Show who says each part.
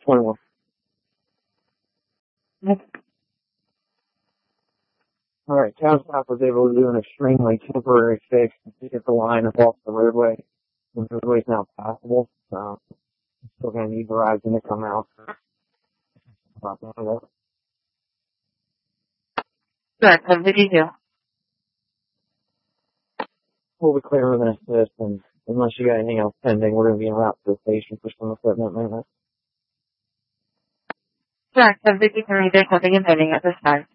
Speaker 1: 21. Alright, Townscap was able to do an extremely temporary fix to get the line off the roadway. The roadway is now passable, so I'm still going to need Verizon to come out.
Speaker 2: Sure, what did you do?
Speaker 1: We'll be clearing this, and unless you got anything else pending, we're going to be en route to the station for some equipment maintenance.
Speaker 2: Sure, there's nothing impending at this time.